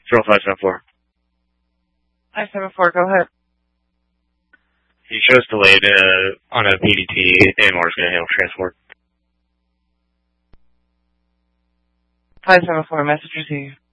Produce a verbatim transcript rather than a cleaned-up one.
zero five seven four. five seven four, go ahead. He shows delayed uh, on a P D T. A M R is going to handle transport. five seven four, message received.